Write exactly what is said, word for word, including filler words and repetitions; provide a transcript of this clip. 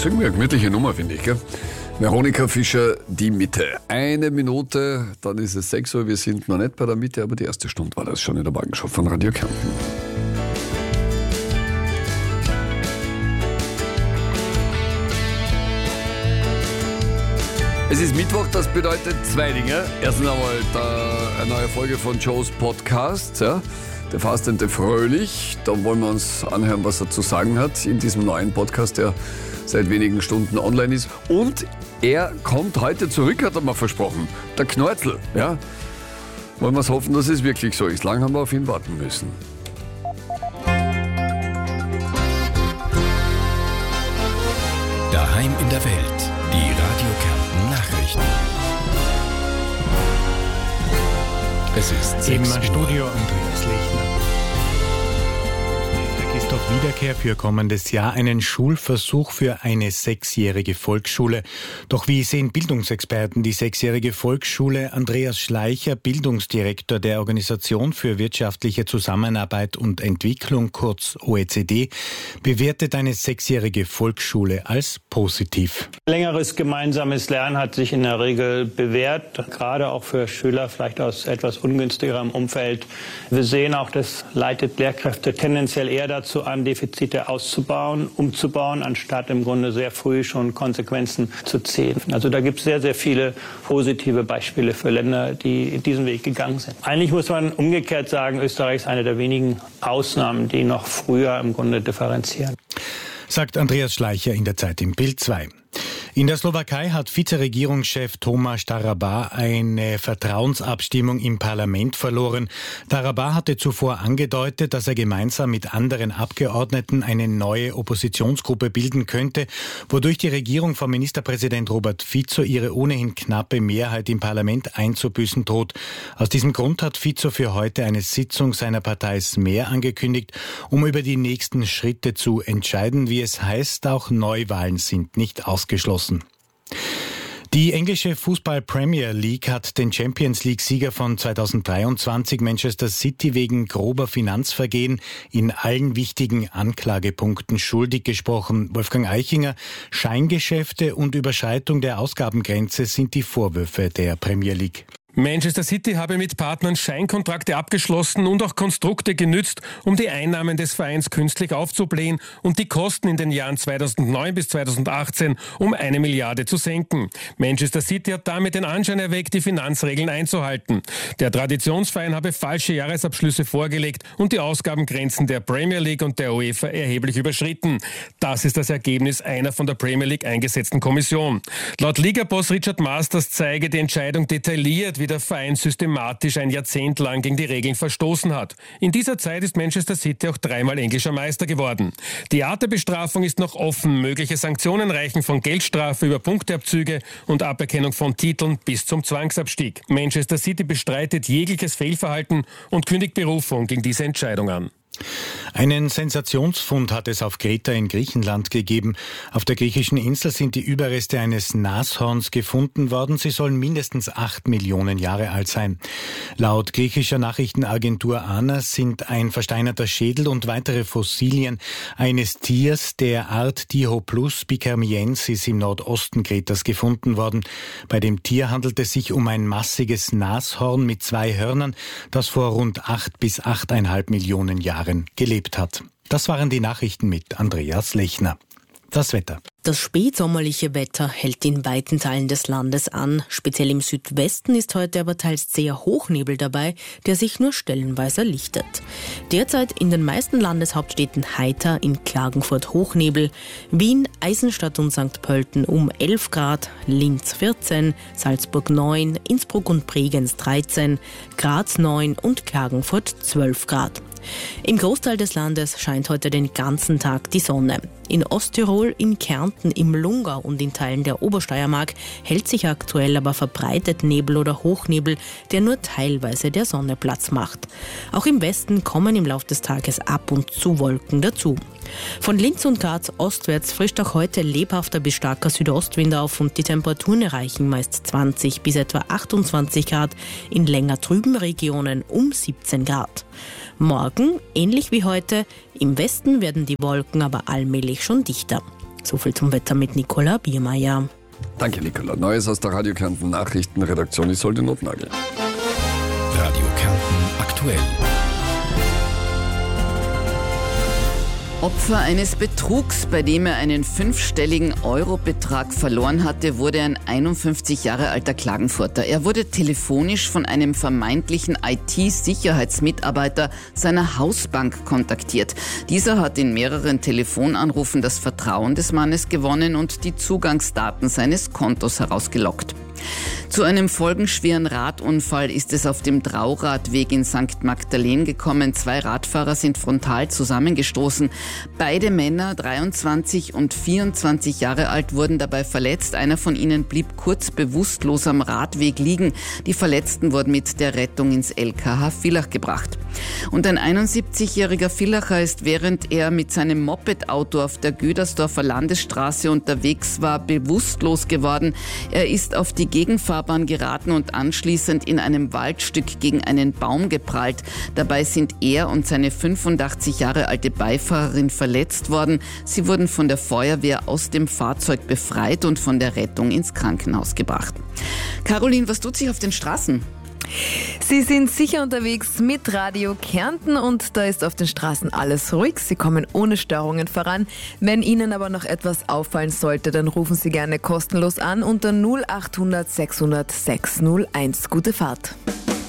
Ist irgendwie eine gemütliche Nummer, finde ich, gell? Veronika Fischer, die Mitte. Eine Minute, dann ist es sechs Uhr. Wir sind noch nicht bei der Mitte, aber die erste Stunde war das schon in der Morgenshow von Radio Kärnten. Es ist Mittwoch, das bedeutet zwei Dinge. Erstens einmal da eine neue Folge von Joes Podcast, ja, der Fast and the Fröhlich. Da wollen wir uns anhören, was er zu sagen hat in diesem neuen Podcast, der seit wenigen Stunden online ist. Und er kommt heute zurück, hat er mal versprochen. Der Kneuzl, ja. Wollen wir es hoffen, dass es wirklich so ist. Lang haben wir auf ihn warten müssen. Daheim in der Welt. Die Radio Kärnten Nachrichten. Es ist Im sechs Uhr. Studio Andreas Lechner. Ist auf Wiederkehr für kommendes Jahr einen Schulversuch für eine sechsjährige Volksschule. Doch wie sehen Bildungsexperten die sechsjährige Volksschule? Andreas Schleicher, Bildungsdirektor der Organisation für wirtschaftliche Zusammenarbeit und Entwicklung, kurz O E C D, bewertet eine sechsjährige Volksschule als positiv. Längeres gemeinsames Lernen hat sich in der Regel bewährt, gerade auch für Schüler vielleicht aus etwas ungünstigerem Umfeld. Wir sehen auch, das leitet Lehrkräfte tendenziell eher dazu an, Defizite auszubauen, umzubauen, anstatt im Grunde sehr früh schon Konsequenzen zu ziehen. Also da gibt es sehr, sehr viele positive Beispiele für Länder, die diesen Weg gegangen sind. Eigentlich muss man umgekehrt sagen, Österreich ist eine der wenigen Ausnahmen, die noch früher im Grunde differenzieren. Sagt Andreas Schleicher in der Zeit im Bild zwei. In der Slowakei hat Vizeregierungschef Tomáš Taraba eine Vertrauensabstimmung im Parlament verloren. Taraba hatte zuvor angedeutet, dass er gemeinsam mit anderen Abgeordneten eine neue Oppositionsgruppe bilden könnte, wodurch die Regierung von Ministerpräsident Robert Fico ihre ohnehin knappe Mehrheit im Parlament einzubüßen droht. Aus diesem Grund hat Fico für heute eine Sitzung seiner Partei Smer angekündigt, um über die nächsten Schritte zu entscheiden. Wie es heißt, auch Neuwahlen sind nicht ausgeschlossen. Die englische Fußball-Premier League hat den Champions-League-Sieger von zweitausenddreiundzwanzig Manchester City wegen grober Finanzvergehen in allen wichtigen Anklagepunkten schuldig gesprochen. Wolfgang Eichinger, Scheingeschäfte und Überschreitung der Ausgabengrenze sind die Vorwürfe der Premier League. Manchester City habe mit Partnern Scheinkontrakte abgeschlossen und auch Konstrukte genützt, um die Einnahmen des Vereins künstlich aufzublähen und die Kosten in den Jahren zweitausendneun bis zweitausendachtzehn um eine Milliarde zu senken. Manchester City hat damit den Anschein erweckt, die Finanzregeln einzuhalten. Der Traditionsverein habe falsche Jahresabschlüsse vorgelegt und die Ausgabengrenzen der Premier League und der UEFA erheblich überschritten. Das ist das Ergebnis einer von der Premier League eingesetzten Kommission. Laut Ligaboss Richard Masters zeige die Entscheidung detailliert, wie der Verein systematisch ein Jahrzehnt lang gegen die Regeln verstoßen hat. In dieser Zeit ist Manchester City auch dreimal englischer Meister geworden. Die Art der Bestrafung ist noch offen. Mögliche Sanktionen reichen von Geldstrafe über Punkteabzüge und Aberkennung von Titeln bis zum Zwangsabstieg. Manchester City bestreitet jegliches Fehlverhalten und kündigt Berufung gegen diese Entscheidung an. Einen Sensationsfund hat es auf Kreta in Griechenland gegeben. Auf der griechischen Insel sind die Überreste eines Nashorns gefunden worden. Sie sollen mindestens acht Millionen Jahre alt sein. Laut griechischer Nachrichtenagentur ANA sind ein versteinerter Schädel und weitere Fossilien eines Tiers der Art Dihoplus bikermiensis im Nordosten Kretas gefunden worden. Bei dem Tier handelt es sich um ein massiges Nashorn mit zwei Hörnern, das vor rund acht bis achteinhalb Millionen Jahren gelebt hat. Das waren die Nachrichten mit Andreas Lechner. Das Wetter. Das spätsommerliche Wetter hält in weiten Teilen des Landes an. Speziell im Südwesten ist heute aber teils zäher Hochnebel dabei, der sich nur stellenweise lichtet. Derzeit in den meisten Landeshauptstädten heiter, in Klagenfurt Hochnebel, Wien, Eisenstadt und Sankt Pölten um elf Grad, Linz vierzehn, Salzburg neun, Innsbruck und Bregenz dreizehn, Graz neun und Klagenfurt zwölf Grad. Im Großteil des Landes scheint heute den ganzen Tag die Sonne. In Osttirol, in Kärnten, im Lungau und in Teilen der Obersteiermark hält sich aktuell aber verbreitet Nebel oder Hochnebel, der nur teilweise der Sonne Platz macht. Auch im Westen kommen im Laufe des Tages ab und zu Wolken dazu. Von Linz und Graz ostwärts frischt auch heute lebhafter bis starker Südostwind auf und die Temperaturen erreichen meist zwanzig bis etwa achtundzwanzig Grad, in länger trüben Regionen um siebzehn Grad. Morgen, ähnlich wie heute, im Westen werden die Wolken aber allmählich schon dichter. So viel zum Wetter mit Nicola Biermeier. Danke, Nicola. Neues aus der Radio Kärnten Nachrichtenredaktion. Ich soll den Notnagel. Radio Kärnten aktuell. Opfer eines Betrugs, bei dem er einen fünfstelligen Eurobetrag verloren hatte, wurde ein einundfünfzig Jahre alter Klagenfurter. Er wurde telefonisch von einem vermeintlichen I T-Sicherheitsmitarbeiter seiner Hausbank kontaktiert. Dieser hat in mehreren Telefonanrufen das Vertrauen des Mannes gewonnen und die Zugangsdaten seines Kontos herausgelockt. Zu einem folgenschweren Radunfall ist es auf dem Drauradweg in Sankt Magdalen gekommen. Zwei Radfahrer sind frontal zusammengestoßen. Beide Männer, dreiundzwanzig und vierundzwanzig Jahre alt, wurden dabei verletzt. Einer von ihnen blieb kurz bewusstlos am Radweg liegen. Die Verletzten wurden mit der Rettung ins L K H Villach gebracht. Und ein einundsiebzigjähriger Villacher ist, während er mit seinem Mopedauto auf der Güdersdorfer Landesstraße unterwegs war, bewusstlos geworden. Er ist auf die Gegenfahrbahn geraten und anschließend in einem Waldstück gegen einen Baum geprallt. Dabei sind er und seine fünfundachtzig Jahre alte Beifahrerin verletzt worden. Sie wurden von der Feuerwehr aus dem Fahrzeug befreit und von der Rettung ins Krankenhaus gebracht. Caroline, was tut sich auf den Straßen? Sie sind sicher unterwegs mit Radio Kärnten und da ist auf den Straßen alles ruhig. Sie kommen ohne Störungen voran. Wenn Ihnen aber noch etwas auffallen sollte, dann rufen Sie gerne kostenlos an unter null acht hundert sechshundert sechshunderteins. Gute Fahrt.